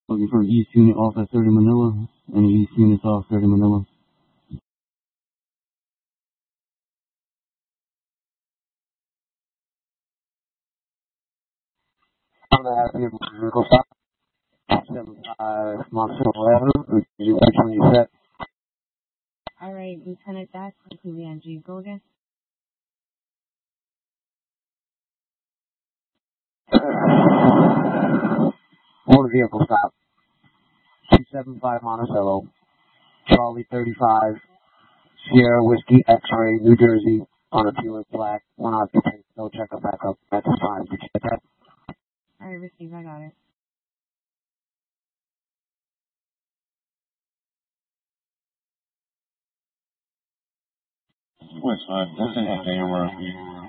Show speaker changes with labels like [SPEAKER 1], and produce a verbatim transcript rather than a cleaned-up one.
[SPEAKER 1] Looking for East Unit off at thirty Manila. Any East Units off thirty Manila? I'm gonna ask you to vehicle stop. seventy-five Monticello Avenue. You which one you set?
[SPEAKER 2] All right, Lieutenant Dash, completely N G. Go again.
[SPEAKER 1] Motor vehicle stop. two seventy-five Monticello. Charlie thirty-five. Sierra Whiskey X-Ray, New Jersey. On a Buick Black. One occupant. No checkup backup. That's fine. Did you get that?
[SPEAKER 2] All right, receive. I got it.
[SPEAKER 1] What's fine? That's an camera.